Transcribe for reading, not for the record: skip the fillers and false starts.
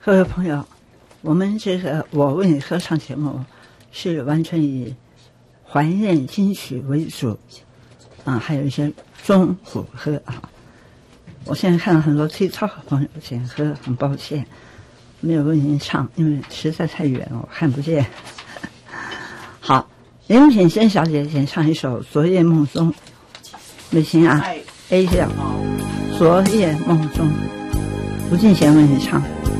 各位朋友，我们这个我为你合唱节目是完全以怀念金曲为主啊，还有一些中古歌啊。我现在看到很多TikTok朋友点歌，很抱歉没有为您唱，因为实在太远了，我看不见。好，林品珍小姐先唱一首《昨夜梦中》，美琴啊 A 调，《昨夜梦中》，吴敬贤为你唱。